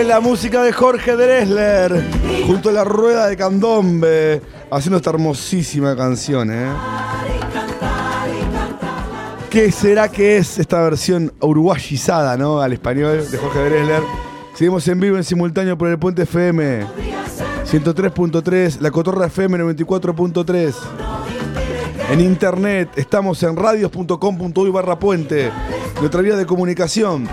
Es la música de Jorge Drexler junto a la rueda de candombe haciendo esta hermosísima canción, ¿Qué será que es esta versión uruguayizada, ¿no? Al español de Jorge Drexler. Seguimos en vivo en simultáneo por el Puente FM 103.3, La Cotorra FM 94.3. En internet estamos en radios.com.uy/puente. Nuestra vía de comunicación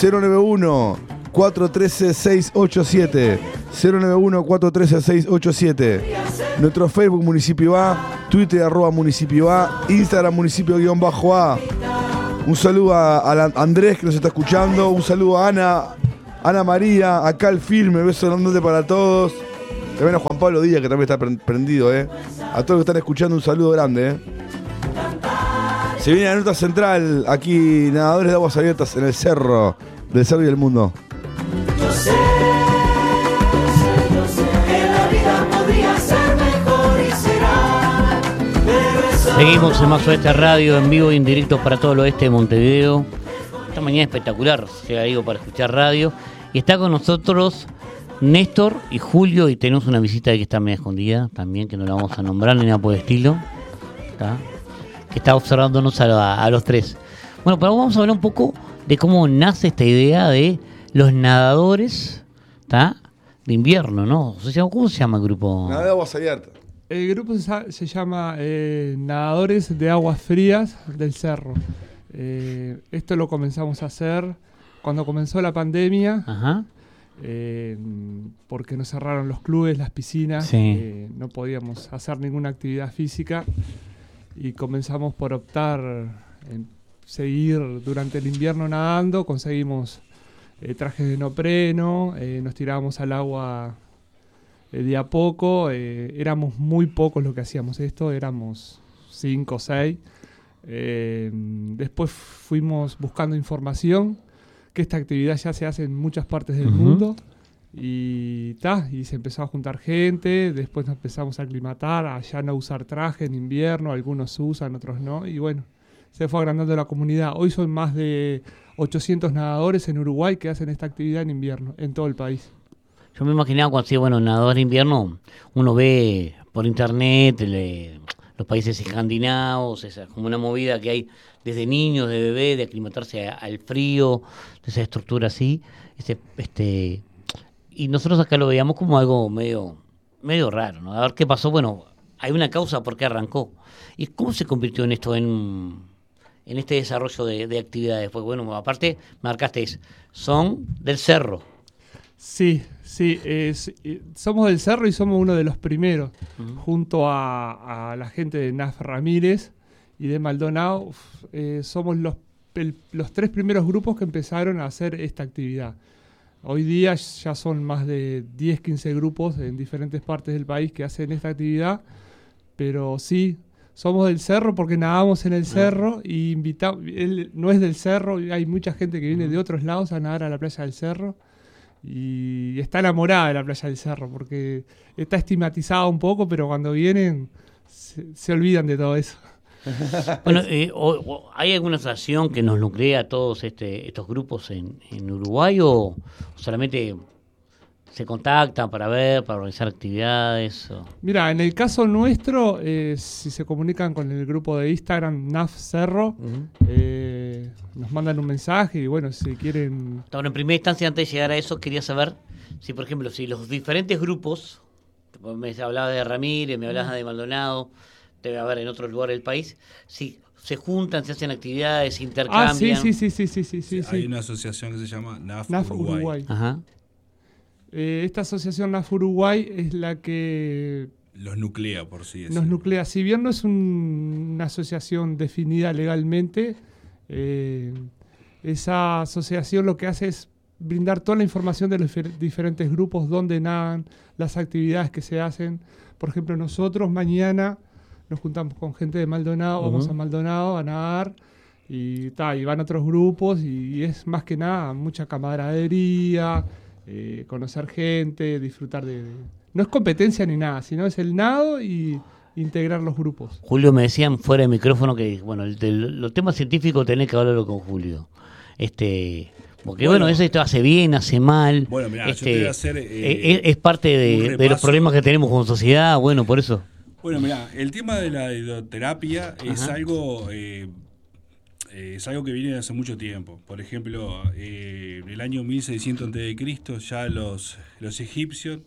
091-413-687. 091-413-687. Nuestro Facebook Municipio A, Twitter @Municipio A, Instagram Municipio_A. Un saludo a Andrés que nos está escuchando. Un saludo a Ana María, acá el firme, beso grandote para todos. También a Juan Pablo Díaz, que también está prendido, A todos los que están escuchando, un saludo grande, Se viene la nota central, aquí, nadadores de aguas abiertas en el cerro, del cerro y del mundo. Yo sé que la vida podría ser mejor y será. Seguimos en Más Oeste Radio, en vivo y en directo para todo el oeste de Montevideo. Esta mañana espectacular, digo, para escuchar radio. Y está con nosotros Néstor y Julio, y tenemos una visita que está medio escondida también, que no la vamos a nombrar ni nada por el estilo, que está observándonos a los tres. Bueno, pero vamos a hablar un poco de cómo nace esta idea de los nadadores de invierno, ¿no? ¿Cómo se llama el grupo? Nadadores de aguas abiertas. El grupo se llama Nadadores de Aguas Frías del Cerro. Esto lo comenzamos a hacer cuando comenzó la pandemia. Ajá. Porque nos cerraron los clubes, las piscinas, sí. No podíamos hacer ninguna actividad física y comenzamos por optar en seguir durante el invierno nadando. Conseguimos trajes de neopreno, nos tirábamos al agua de a poco, éramos muy pocos los que hacíamos esto, éramos 5 o 6. Después fuimos buscando información, que esta actividad ya se hace en muchas partes del mundo y se empezó a juntar gente. Después nos empezamos a aclimatar, a ya no usar traje en invierno, algunos usan, otros no, y bueno, se fue agrandando la comunidad. Hoy son más de 800 nadadores en Uruguay que hacen esta actividad en invierno, en todo el país. Yo me imaginaba cuando nadadores de invierno, uno ve por internet los países escandinavos, esa como una movida que hay desde niños, de bebé, de aclimatarse al frío, de esa estructura así, y nosotros acá lo veíamos como algo medio raro, ¿no? A ver qué pasó. Bueno, hay una causa por qué arrancó. ¿Y cómo se convirtió en esto, en este desarrollo de actividades? Pues bueno, aparte, marcaste, son del Cerro. Sí, somos del Cerro y somos uno de los primeros, junto a la gente de Naf Ramírez y de Maldonado. Somos los 3 primeros grupos que empezaron a hacer esta actividad. Hoy día ya son más de 10, 15 grupos en diferentes partes del país que hacen esta actividad, pero sí, somos del Cerro porque nadamos en el Cerro y él no es del Cerro, hay mucha gente que viene de otros lados a nadar a la playa del Cerro. Y está enamorada de la playa del Cerro porque está estigmatizada un poco, pero cuando vienen se olvidan de todo eso. Bueno, ¿hay alguna asociación que nos nuclea a todos estos grupos en Uruguay o solamente se contactan para organizar actividades? Mira, en el caso nuestro, si se comunican con el grupo de Instagram NAF Cerro, nos mandan un mensaje y bueno, si quieren... Bueno, en primera instancia, antes de llegar a eso, quería saber si, por ejemplo, si los diferentes grupos, me hablaba de Ramírez, me hablaba de Maldonado, debe haber en otros lugares del país, si se juntan, se hacen actividades, se intercambian. Sí. Hay una asociación que se llama NAF Uruguay. Ajá. Esta asociación NAF Uruguay es la que los nuclea, por sí decirlo. Nos nuclea. Si bien no es una asociación definida legalmente, esa asociación lo que hace es brindar toda la información de los diferentes grupos, dónde nadan, las actividades que se hacen. Por ejemplo, nosotros mañana nos juntamos con gente de Maldonado, vamos a Maldonado a nadar y van otros grupos y es más que nada mucha camaradería, conocer gente, disfrutar de... No es competencia ni nada, sino es el nado y integrar los grupos. Julio, me decían fuera de micrófono que, bueno, los temas científicos tenés que hablarlo con Julio. Porque bueno, eso esto hace bien, hace mal. Bueno, mirá, yo te voy a hacer, es parte un de los repaso. problemas que tenemos como sociedad, bueno, por eso. Bueno, mirá, el tema de la hidroterapia es Ajá. algo que viene de hace mucho tiempo. Por ejemplo, en el año 1600 a.C. ya los egipcios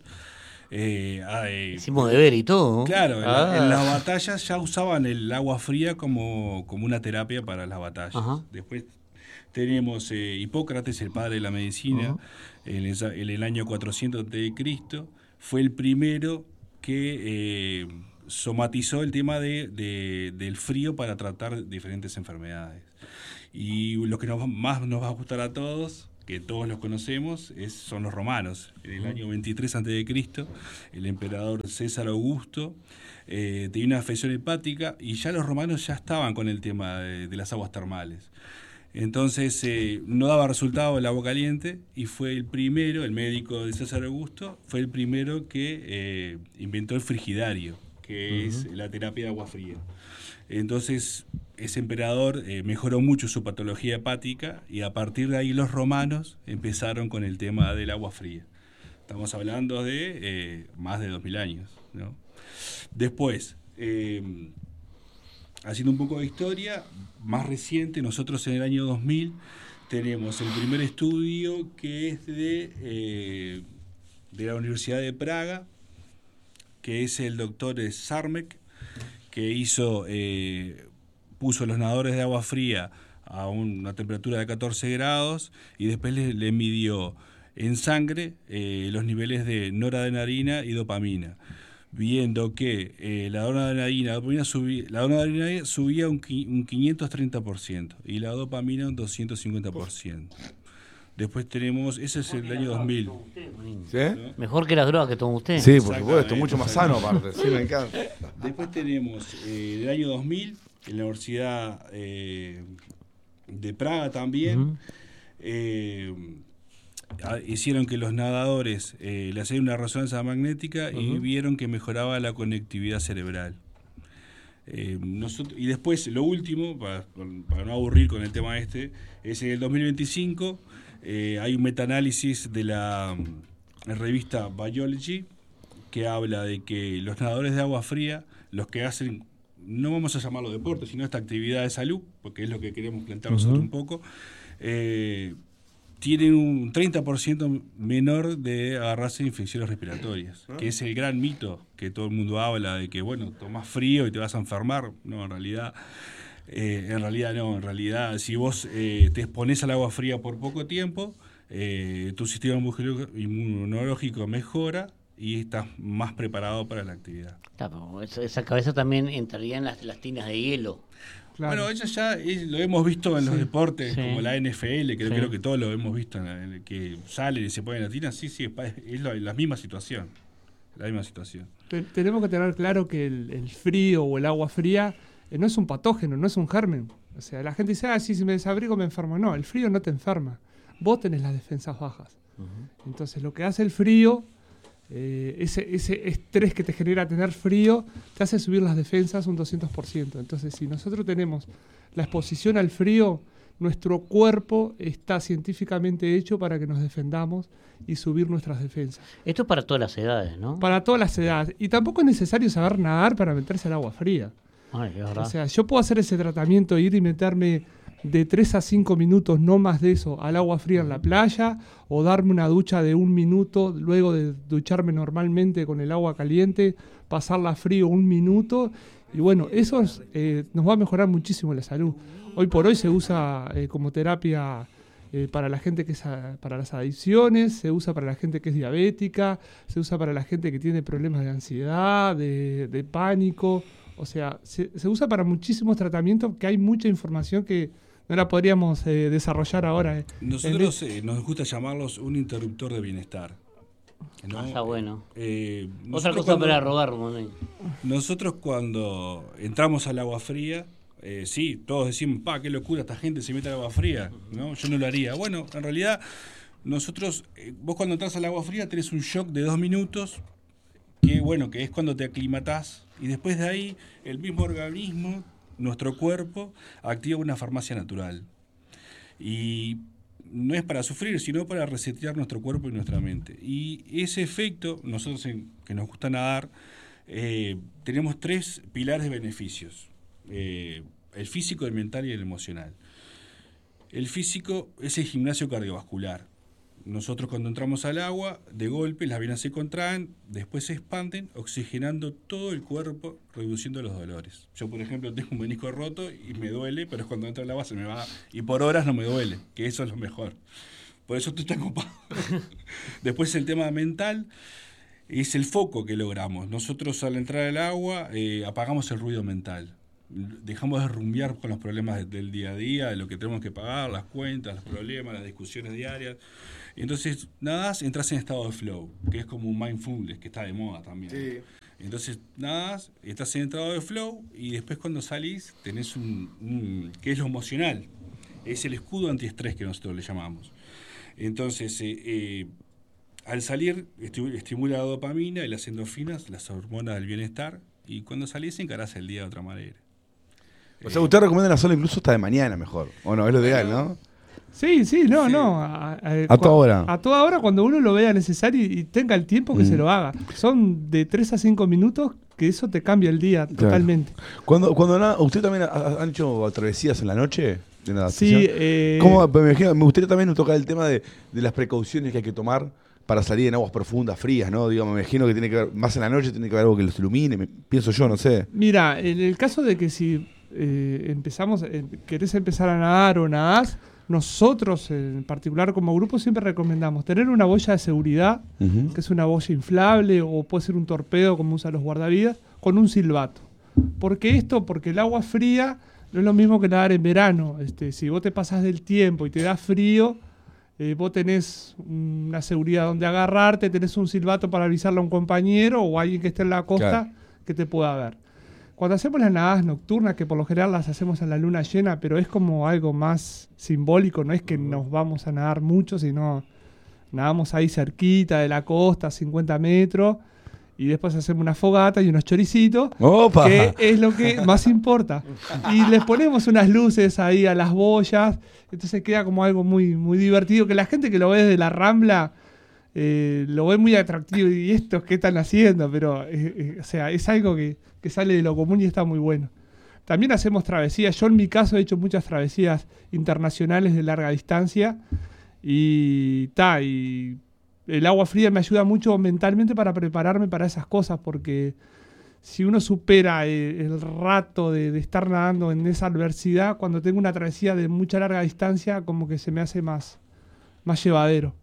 Hicimos deber y todo, ¿no? claro, en las batallas ya usaban el agua fría como una terapia para las batallas. Ajá. Después tenemos Hipócrates, el padre de la medicina, en el año 400 a.C. Fue el primero que somatizó el tema del frío para tratar diferentes enfermedades. Y lo que más nos va a gustar a todos, que todos los conocemos, son los romanos. En el año 23 a.C., el emperador César Augusto tenía una afección hepática y ya los romanos ya estaban con el tema de las aguas termales. Entonces no daba resultado el agua caliente y fue el primero, el médico de César Augusto, fue el primero que inventó el frigidario, que es la terapia de agua fría. Entonces ese emperador mejoró mucho su patología hepática y a partir de ahí los romanos empezaron con el tema del agua fría. Estamos hablando de más de 2000 años, ¿no? Después, haciendo un poco de historia, más reciente, nosotros en el año 2000 tenemos el primer estudio que es de la Universidad de Praga, que es el doctor Sarmek, que puso los nadadores de agua fría a una temperatura de 14 grados y después le midió en sangre los niveles de noradrenalina y dopamina, viendo que la noradrenalina subía un 530% y la dopamina un 250%. Después tenemos, ese es el año 2000. ¿Sí? ¿no? Mejor que las drogas que toma usted. Sí, por supuesto, mucho más sano aparte. Sí, me encanta. Después tenemos el año 2000, en la Universidad de Praga también, hicieron que los nadadores le hacían una resonancia magnética y vieron que mejoraba la conectividad cerebral. Y después, lo último, para no aburrir con el tema es en el 2025, hay un metaanálisis de la revista Biology que habla de que los nadadores de agua fría, los que hacen, no vamos a llamarlo deporte, sino esta actividad de salud, porque es lo que queremos plantear nosotros un poco, tienen un 30% menor de agarrarse de infecciones respiratorias, que es el gran mito que todo el mundo habla de que, bueno, tomás frío y te vas a enfermar. No, en realidad no. En realidad, si vos te exponés al agua fría por poco tiempo, tu sistema inmunológico mejora y estás más preparado para la actividad. Claro, esa cabeza también entraría en las tinas de hielo. Claro. Bueno, eso ya lo hemos visto en los deportes, Sí. como la NFL, que Sí. creo que todos lo hemos visto, en el que salen y se ponen latinas. Sí, es la misma situación. La misma situación. Tenemos que tener claro que el frío o el agua fría no es un patógeno, no es un germen. O sea, la gente dice, sí, si me desabrigo me enfermo. No, el frío no te enferma. Vos tenés las defensas bajas. Entonces, lo que hace el frío, ese estrés que te genera tener frío, te hace subir las defensas un 200%. Entonces, si nosotros tenemos la exposición al frío, nuestro cuerpo está científicamente hecho para que nos defendamos y subir nuestras defensas. Esto es para todas las edades, ¿no? Para todas las edades. Y tampoco es necesario saber nadar para meterse al agua fría. Ay, es verdad. O sea, yo puedo hacer ese tratamiento, ir y meterme de 3 a 5 minutos, no más de eso, al agua fría en la playa, o darme una ducha de 1 minuto, luego de ducharme normalmente con el agua caliente, pasarla frío 1 minuto, y bueno, eso nos va a mejorar muchísimo la salud. Hoy por hoy se usa como terapia para la gente que es para las adicciones, se usa para la gente que es diabética, se usa para la gente que tiene problemas de ansiedad, de pánico. O sea, se usa para muchísimos tratamientos, que hay mucha información que no la podríamos desarrollar ahora. Nosotros nos gusta llamarlos un interruptor de bienestar, ¿no? Está bueno. Otra Nosotros cosa para rogar, Monet. Nosotros cuando entramos al agua fría, sí, todos decimos, qué locura, esta gente se mete al agua fría, ¿no? Yo no lo haría. Bueno, en realidad, nosotros, vos cuando entras al agua fría tenés un shock de 2 minutos, que es cuando te aclimatás, y después de ahí, el mismo organismo, nuestro cuerpo, activa una farmacia natural. Y no es para sufrir, sino para resetear nuestro cuerpo y nuestra mente. Y ese efecto, nosotros que nos gusta nadar, tenemos 3 pilares de beneficios. El físico, el mental y el emocional. El físico es el gimnasio cardiovascular. Nosotros cuando entramos al agua, de golpe las venas se contraen, después se expanden, oxigenando todo el cuerpo, reduciendo los dolores. Yo, por ejemplo, tengo un menisco roto y me duele, pero es cuando entro al agua se me va, y por horas no me duele, que eso es lo mejor. Por eso estoy tan ocupado. Después el tema mental es el foco que logramos. Nosotros al entrar al agua apagamos el ruido mental. Dejamos de rumbear con los problemas del día a día, de lo que tenemos que pagar, las cuentas, los problemas, las discusiones diarias. Y entonces, nadás, entras en estado de flow, que es como un mindfulness, que está de moda también. Sí. Entonces, nadás, estás en estado de flow, y después cuando salís, tenés que es lo emocional. Es el escudo antiestrés que nosotros le llamamos. Entonces, al salir, estimula la dopamina y las endorfinas, las hormonas del bienestar, y cuando salís encarás el día de otra manera. O sea, usted recomienda la sola incluso hasta de mañana mejor. O no, es lo ideal, ¿no? Sí, no. A toda hora. A toda hora, cuando uno lo vea necesario y tenga el tiempo que se lo haga. Son de 3 a 5 minutos que eso te cambia el día totalmente. Cuando ¿usted también han hecho travesías en la noche de natación? Sí. ¿Cómo? Me gustaría también tocar el tema de las precauciones que hay que tomar para salir en aguas profundas, frías, ¿no? Digamos, me imagino que tiene que ver, más en la noche, tiene que haber algo que los ilumine, pienso yo, no sé. Mira, en el caso de que si querés empezar a nadar o nadás, nosotros en particular como grupo siempre recomendamos tener una boya de seguridad, que es una boya inflable o puede ser un torpedo como usan los guardavidas, con un silbato. ¿Por qué esto? Porque el agua fría no es lo mismo que nadar en verano. Si vos te pasás del tiempo y te da frío, vos tenés una seguridad donde agarrarte, tenés un silbato para avisarle a un compañero o a alguien que esté en la costa que te pueda ver. Cuando hacemos las nadadas nocturnas, que por lo general las hacemos en la luna llena, pero es como algo más simbólico, no es que nos vamos a nadar mucho, sino nadamos ahí cerquita de la costa, 50 metros, y después hacemos una fogata y unos choricitos, ¡opa! Que es lo que más importa. Y les ponemos unas luces ahí a las boyas, entonces queda como algo muy, muy divertido, que la gente que lo ve desde la Rambla lo ve muy atractivo, y estos qué están haciendo, pero o sea, es algo que sale de lo común y está muy bueno. También hacemos travesías. Yo en mi caso he hecho muchas travesías internacionales de larga distancia y el agua fría me ayuda mucho mentalmente para prepararme para esas cosas, porque si uno supera el rato de estar nadando en esa adversidad, cuando tengo una travesía de mucha larga distancia, como que se me hace más llevadero.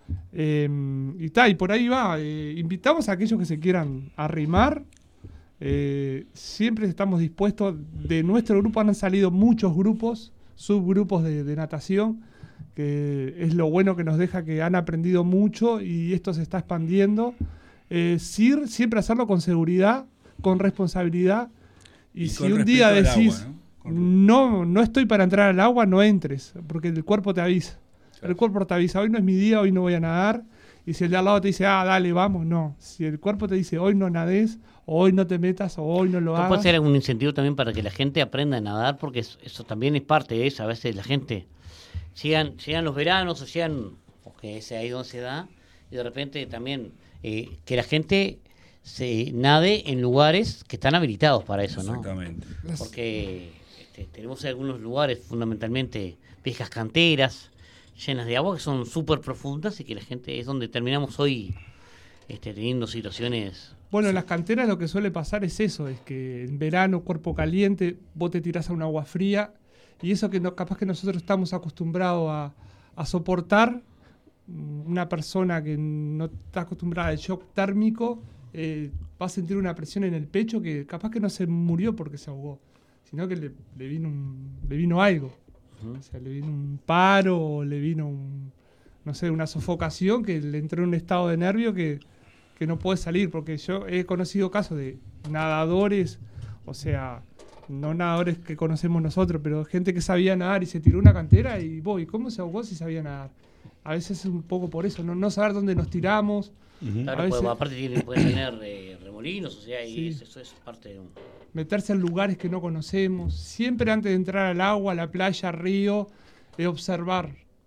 Y por ahí va. Invitamos a aquellos que se quieran arrimar. Siempre estamos dispuestos. De nuestro grupo han salido muchos grupos, subgrupos de natación, que es lo bueno que nos deja, que han aprendido mucho y esto se está expandiendo. Siempre hacerlo con seguridad, con responsabilidad, y si un día decís agua, ¿no? No estoy para entrar al agua, no entres, porque el cuerpo te avisa. El cuerpo te avisa, hoy no es mi día, hoy no voy a nadar. Y si el de al lado te dice, dale, vamos, no. Si el cuerpo te dice, hoy no nades, o hoy no te metas, o hoy no lo hagas. Puede ser algún incentivo también para que la gente aprenda a nadar, porque eso también es parte de eso. A veces la gente, llegan los veranos, o que es ahí donde se da, y de repente también que la gente se nade en lugares que están habilitados para eso, ¿no? Exactamente. Porque tenemos algunos lugares, fundamentalmente viejas canteras, llenas de agua, que son súper profundas, y que la gente es donde terminamos hoy teniendo situaciones. Bueno, en las canteras lo que suele pasar es eso, es que en verano, cuerpo caliente, vos te tirás a un agua fría, y eso que capaz que nosotros estamos acostumbrados a soportar, una persona que no está acostumbrada al shock térmico, va a sentir una presión en el pecho que capaz que no se murió porque se ahogó, sino que le vino algo. O sea, le vino un paro, o le vino una sofocación, que le entró en un estado de nervio que no puede salir, porque yo he conocido casos de nadadores, o sea, no nadadores que conocemos nosotros, pero gente que sabía nadar y se tiró una cantera y ¿cómo se ahogó si sabía nadar? A veces es un poco por eso, no saber dónde nos tiramos. Claro, a veces, aparte puede tener remolinos, o sea, y sí. eso es parte de un... Meterse en lugares que no conocemos, siempre antes de entrar al agua, a la playa, al río, observar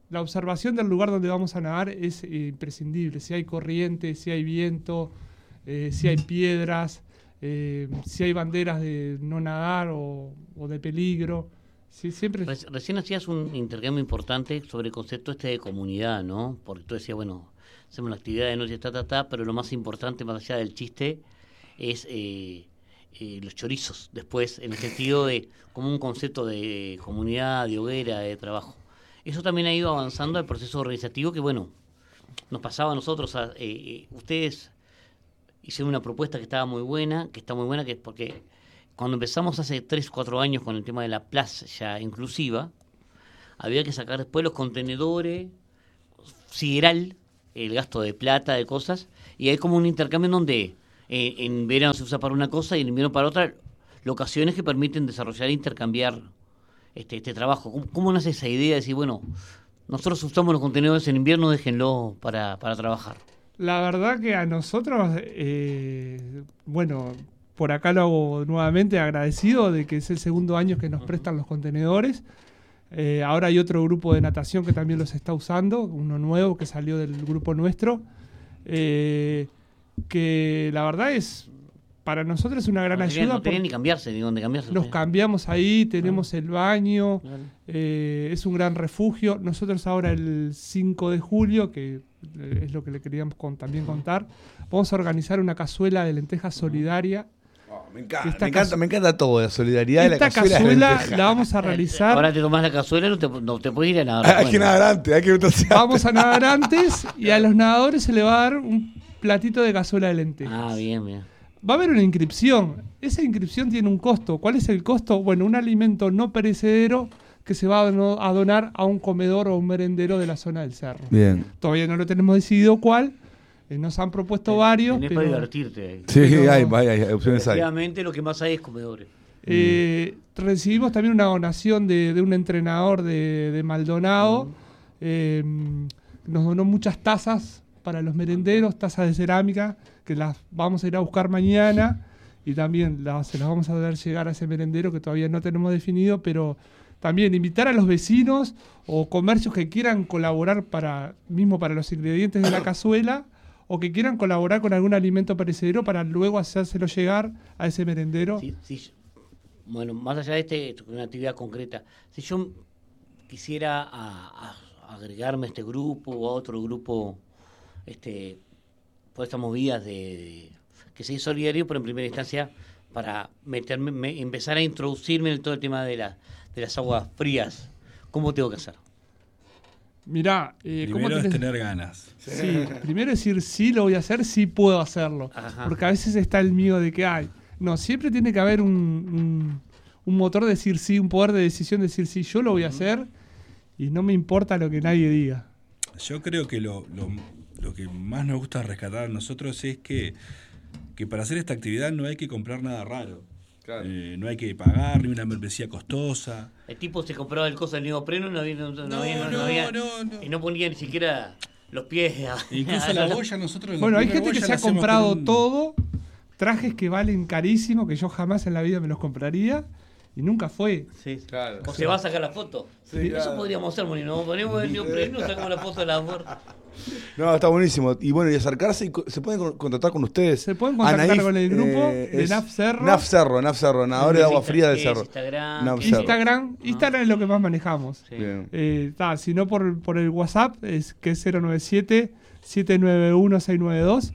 la observación del lugar donde vamos a nadar es imprescindible. Si hay corriente, si hay viento, si hay piedras, si hay banderas de no nadar o de peligro. Sí, siempre... Recién hacías un intercambio importante sobre el concepto de comunidad, ¿no? Porque tú decías, bueno, hacemos la actividad de noche, pero lo más importante, más allá del chiste, es los chorizos después, en el sentido de como un concepto de comunidad, de hoguera, de trabajo. Eso también ha ido avanzando el proceso organizativo que, bueno, nos pasaba a nosotros. Ustedes hicieron una propuesta que está muy buena, que es porque cuando empezamos hace 3 o 4 años con el tema de la playa inclusiva, había que sacar después los contenedores, sideral, el gasto de plata, de cosas, y hay como un intercambio en donde en verano se usa para una cosa y en invierno para otra, locaciones que permiten desarrollar e intercambiar este trabajo. ¿Cómo nace esa idea de decir, bueno, nosotros usamos los contenedores en invierno, déjenlo para trabajar? La verdad que a nosotros, bueno, por acá lo hago nuevamente agradecido de que es el segundo año que nos prestan los contenedores. Ahora hay otro grupo de natación que también los está usando, uno nuevo que salió del grupo nuestro, que la verdad es, para nosotros es una gran ayuda. No tenían ni cambiarse, ni dónde cambiarse. Nos cambiamos ahí, tenemos el baño, es un gran refugio. Nosotros ahora el 5 de julio, que es lo que le queríamos también contar, vamos a organizar una cazuela de lentejas solidaria. Me encanta todo, la solidaridad de la cazuela. Esta cazuela la vamos a realizar. Ahora te tomás la cazuela y no te puedes ir a nadar. Hay que nadar antes, Vamos a nadar antes y a los nadadores se le va a dar un platito de cazuela de lentejas. Ah, bien. Va a haber una inscripción. Esa inscripción tiene un costo. ¿Cuál es el costo? Bueno, un alimento no perecedero que se va a donar a un comedor o un merendero de la zona del cerro. Bien. Todavía no lo tenemos decidido cuál. Nos han propuesto varios. Tenés para divertirte. Sí, hay opciones. Efectivamente, lo que más hay es comedores. Recibimos también una donación de un entrenador de Maldonado. Nos donó muchas tazas para los merenderos, tazas de cerámica, que las vamos a ir a buscar mañana y también se las vamos a ver llegar a ese merendero que todavía no tenemos definido, pero también invitar a los vecinos o comercios que quieran colaborar para los ingredientes de la cazuela o que quieran colaborar con algún alimento perecedero para luego hacérselo llegar a ese merendero. Sí. Bueno, más allá de una actividad concreta, si yo quisiera agregarme a este grupo o a otro grupo, por estas movidas de que sea solidario, pero en primera instancia para empezar a introducirme en todo el tema de las aguas frías, ¿cómo tengo que hacer? Mirá, primero es tener ganas. Sí, primero decir sí lo voy a hacer, sí puedo hacerlo. Ajá. Porque a veces está el miedo de que siempre tiene que haber un motor de decir sí, un poder de decisión de decir sí, yo lo voy a hacer y no me importa lo que nadie diga. Yo creo que lo que más nos gusta rescatar a nosotros es que para hacer esta actividad no hay que comprar nada raro. Claro. No hay que pagar ni una membresía costosa. El tipo se compraba el coso del neopreno no había, y no ponía ni siquiera los pies. Incluso la boya nosotros... Bueno, hay gente que se ha comprado todo, trajes que valen carísimo, que yo jamás en la vida me los compraría, y nunca fue. Sí, claro. O se va a sacar la foto. Sí, eso podríamos hacer, Molino. Ponemos el neopreno, sacamos la foto de la puerta. No, está buenísimo. Y bueno, y acercarse y se pueden contactar con ustedes. Se pueden contactar con el grupo de NAF Cerro. NAF Cerro, nadadores de agua fría del Cerro. Instagram es lo que más manejamos. Sí. Si no por el WhatsApp, que es 097-791-692.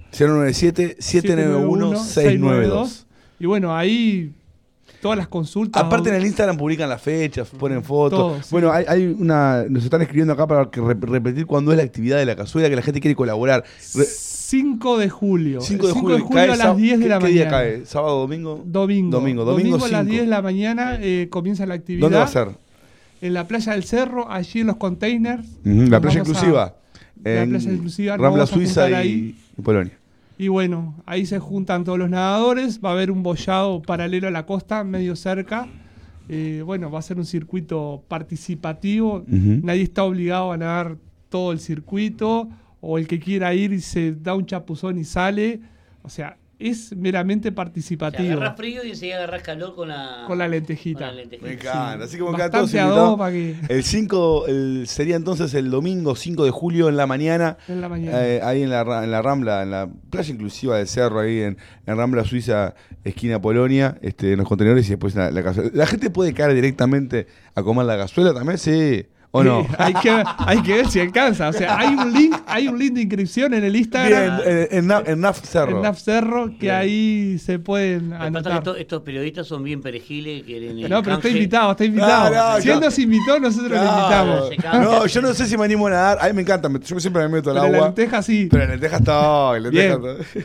097-791-692. Y bueno, ahí todas las consultas. Aparte en el Instagram publican las fechas, ponen fotos. Todo, sí. Bueno, nos están escribiendo acá para repetir cuándo es la actividad de la cazuela, que la gente quiere colaborar. 5 de julio. 5 de julio a las 10 de la mañana. ¿Qué día cae? ¿Sábado, domingo? Domingo a las 10 de la mañana comienza la actividad. ¿Dónde va a ser? En la playa del Cerro, allí en los containers. La playa inclusiva. La playa inclusiva. Rambla Suiza y Polonia. Y bueno, ahí se juntan todos los nadadores, va a haber un boyado paralelo a la costa, medio cerca. Va a ser un circuito participativo, nadie está obligado a nadar todo el circuito, o el que quiera ir y se da un chapuzón y sale. O sea, es meramente O sea, participativo. agarrás frío y enseguida agarrás calor con la lentejita. con la lentejita. Me encanta. Así como que todos Bastante a invitados. dos para que El 5 sería entonces el domingo 5 de julio en la mañana. en la mañana. Ahí en la Rambla, en la playa inclusiva del Cerro, ahí en Rambla Suiza, esquina Polonia, en los contenedores y después la cazuela. ¿La gente puede caer directamente a comer la cazuela también? Sí. ¿O no? Hay que ver si alcanza. O sea, hay un link de inscripción en el Instagram. Bien, en NAF Cerro. En NAF Cerro, que Bien. ahí se pueden Lo que pasa anotar. es que estos periodistas son bien perejiles, quieren el No, pero está canje. invitado. No, Si él yo- nos invitó, nosotros le Claro. invitamos. No, yo no sé si me animo a nadar. A mí me encanta, yo siempre me meto al Pero la agua. lenteja sí. Pero en lentejas está. Bien.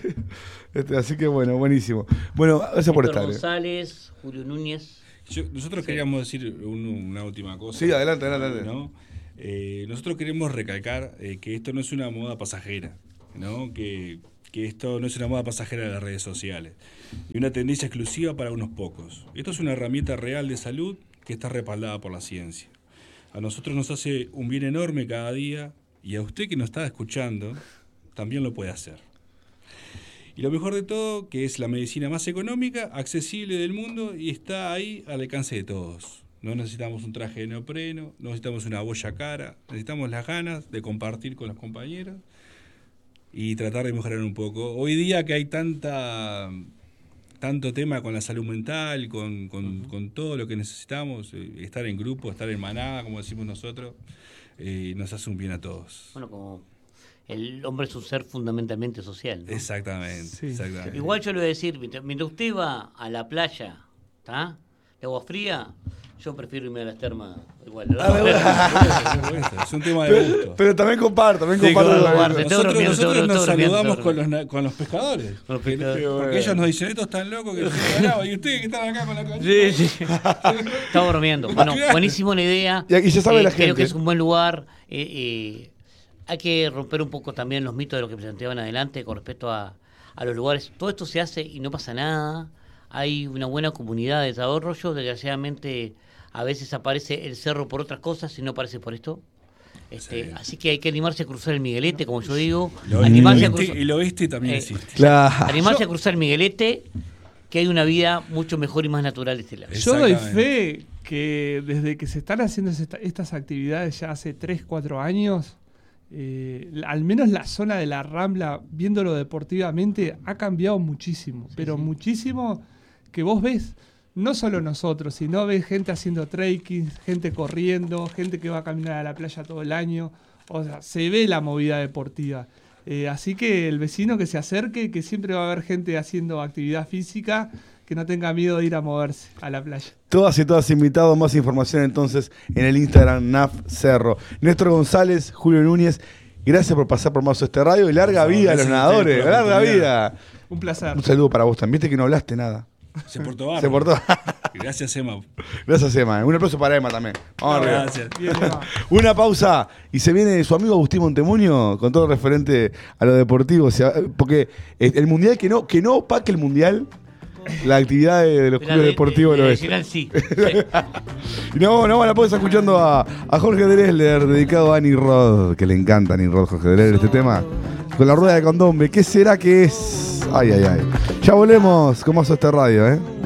Así que bueno, buenísimo. Bueno, gracias por Héctor estar. González, Julio Núñez. Nosotros queríamos decir una última cosa. Sí, adelante, adelante. ¿No? Nosotros queremos recalcar que esto no es una moda pasajera, ¿no? Que esto no es una moda pasajera de las redes sociales y una tendencia exclusiva para unos pocos. Esto es una herramienta real de salud que está respaldada por la ciencia. A nosotros nos hace un bien enorme cada día y a usted que nos está escuchando también lo puede hacer. Y lo mejor de todo, que es la medicina más económica, accesible del mundo y está ahí al alcance de todos. No necesitamos un traje de neopreno, no necesitamos una boya cara, necesitamos las ganas de compartir con los compañeros y tratar de mejorar un poco. Hoy día que hay tanto tema con la salud mental, con todo lo que necesitamos, estar en grupo, estar en manada, como decimos nosotros, nos hace un bien a todos. Bueno, como el hombre es un ser fundamentalmente social, ¿no? Exactamente, Sí. exactamente. Igual yo le voy a decir, mientras usted va a la playa, ¿está? De agua fría, yo prefiero irme a las termas igual. ¿no? Es un tema de gusto. Pero también comparto. Sí, comparto. Nosotros nos saludamos durmiendo. con los pescadores. Con los pescadores. Porque ellos nos dicen, estos están locos que se ganaba. Y ustedes que están acá con la cabeza. Sí, sí. Estamos bromeando. Bueno, buenísimo la idea. Y ya sabe la Creo gente. que es un buen lugar. Hay que romper un poco también los mitos de lo que planteaban adelante con respecto a los lugares. Todo esto se hace y no pasa nada. Hay una buena comunidad de desarrollo. Desgraciadamente, a veces aparece el cerro por otras cosas y no aparece por esto. Sí. Así que hay que animarse a cruzar el Miguelete, como yo digo. Lo Animarse a oeste- cruzar, el oeste también existe. Claro. animarse a cruzar el Miguelete, que hay una vida mucho mejor y más natural de este lado. Yo doy Exactamente. fe que desde que se están haciendo estas actividades ya hace 3-4 años, al menos la zona de la Rambla, viéndolo deportivamente, ha cambiado muchísimo. Pero muchísimo que vos ves, no solo nosotros, sino ves gente haciendo trekking, gente corriendo, gente que va a caminar a la playa todo el año. O sea, se ve la movida deportiva. Así que el vecino que se acerque, que siempre va a haber gente haciendo actividad física, que no tenga miedo de ir a moverse a la playa. Todas y todas invitados, más información entonces en el Instagram NAF Cerro. Néstor González, Julio Núñez, gracias por pasar por Mazo Este Radio y larga vida a los gracias a nadadores, ustedes por la larga oportunidad. vida. Un placer. Un saludo para vos también, viste que no hablaste nada. Se portó bárbaro. Se portó. Gracias, Emma. Gracias, Emma. Un aplauso para Emma también. Vamos arriba. Gracias. Bien, Emma. Una pausa y se viene su amigo Agustín Montemuño con todo referente a lo deportivo. O sea, porque el mundial que no opaque el mundial, la actividad de los clubes deportivos del oeste. Nacional, sí. Y no, la pausa escuchando a Jorge Drexler, dedicado a Annie Rod, que le encanta a Annie Rod, Jorge Drexler, este tema. Con la rueda de condombe, ¿qué será que es? Ay. Ya volvemos con Mazo Este Radio,